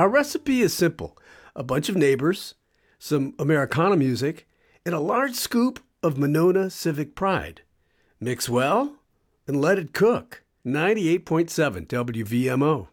Our recipe is simple: a bunch of neighbors, some Americana music, and a large scoop of Monona Civic Pride. Mix well and let it cook. 98.7 WVMO.